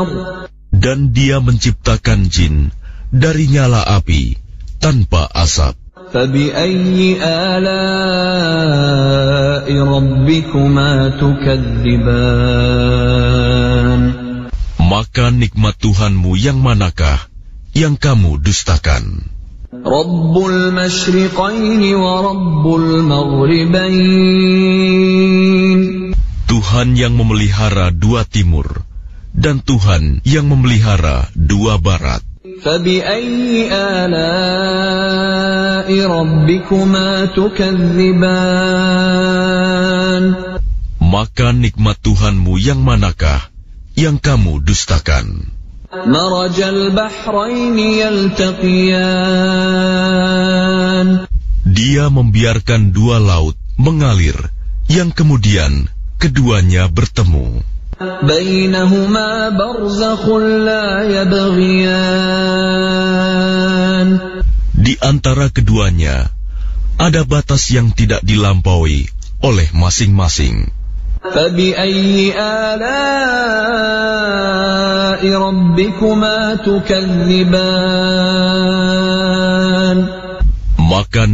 النار Dan Dia menciptakan jin dari nyala api tanpa asap. فبأي آلاء ربكما تكذبان Maka nikmat Tuhanmu yang manakah yang kamu dustakan? رب المشرقين ورب المغربين Tuhan yang memelihara dua timur dan Tuhan yang memelihara dua barat. فبأي آلاء ربكما تكذبان Maka nikmat Tuhanmu yang manakah yang kamu dustakan? مرج البحرين يلتقيان Dia membiarkan dua laut mengalir, yang kemudian keduanya bertemu. بينهما برزخ لا يبغيان Di antara keduanya ada batas yang tidak dilampaui oleh masing-masing. فبأي آلاء ربكما تكذبان Maka